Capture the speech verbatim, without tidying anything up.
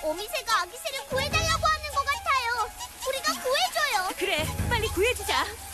어미새가 아기새를 구해달라고 하는 것 같아요. 우리가 구해줘요. 그래, 빨리 구해주자.